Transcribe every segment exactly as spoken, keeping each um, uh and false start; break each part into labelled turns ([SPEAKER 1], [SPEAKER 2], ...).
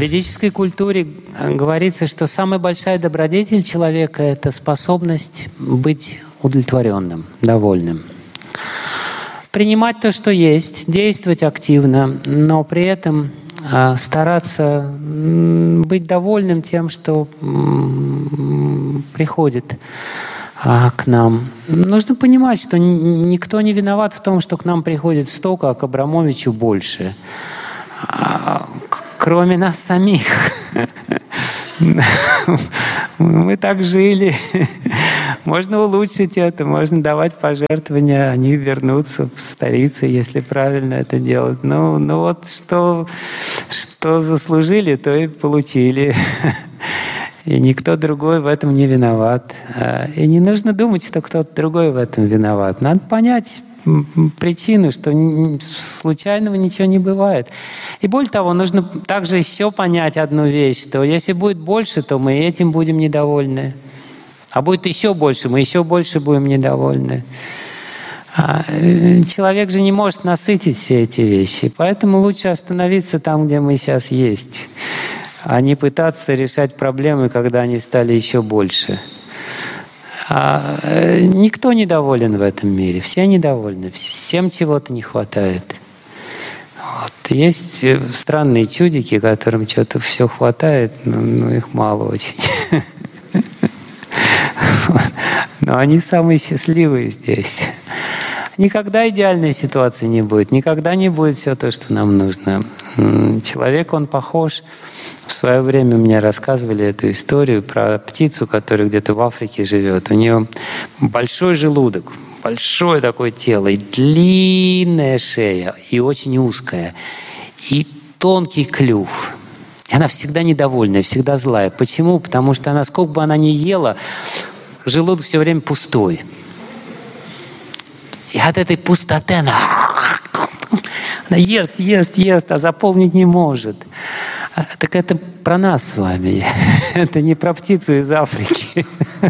[SPEAKER 1] ведической культуре говорится, что самая большая добродетель человека — это способность быть удовлетворенным, довольным. Принимать то, что есть, действовать активно, но при этом стараться быть довольным тем, что приходит к нам. Нужно понимать, что никто не виноват в том, что к нам приходит столько, а к Абрамовичу больше. Кроме нас самих. Мы так жили. Можно улучшить это, можно давать пожертвования, они вернутся в столицу, если правильно это делать. Ну, ну вот что, что заслужили, то и получили. И никто другой в этом не виноват. И не нужно думать, что кто-то другой в этом виноват. Надо понять причину, что случайного ничего не бывает. И более того, нужно также еще понять одну вещь, что если будет больше, то мы этим будем недовольны. А будет еще больше, мы еще больше будем недовольны. А человек же не может насытить все эти вещи. Поэтому лучше остановиться там, где мы сейчас есть, а не пытаться решать проблемы, когда они стали еще больше. А никто недоволен в этом мире, все недовольны, всем чего-то не хватает. Вот. Есть странные чудики, которым что-то все хватает, но, но их мало очень. Но они самые счастливые здесь. Никогда идеальной ситуации не будет, никогда не будет все то, что нам нужно. Человек, он похож. В свое время мне рассказывали эту историю про птицу, которая где-то в Африке живет. У нее большой желудок, большое такое тело, и длинная шея, и очень узкая, и тонкий клюв. И она всегда недовольная, всегда злая. Почему? Потому что она, сколько бы она ни ела, желудок все время пустой. И от этой пустоты она, она ест, ест, ест, а заполнить не может. Так это про нас с вами. Это не про птицу из Африки.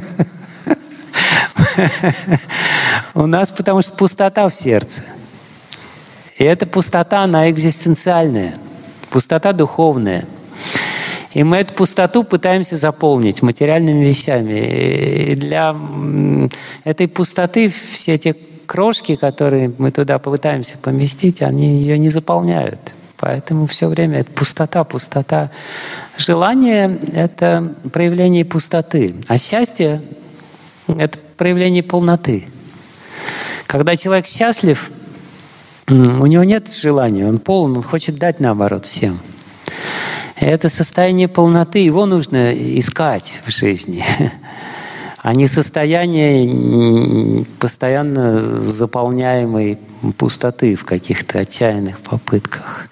[SPEAKER 1] У нас потому что пустота в сердце. И эта пустота, она экзистенциальная. Пустота духовная. И мы эту пустоту пытаемся заполнить материальными вещами. И для этой пустоты все те крошки, которые мы туда попытаемся поместить, они ее не заполняют. Поэтому все время это пустота, пустота. Желание — это проявление пустоты, а счастье — это проявление полноты. Когда человек счастлив, у него нет желания, он полон, он хочет дать, наоборот, всем. И это состояние полноты, его нужно искать в жизни, а не состояние постоянно заполняемой пустоты в каких-то отчаянных попытках.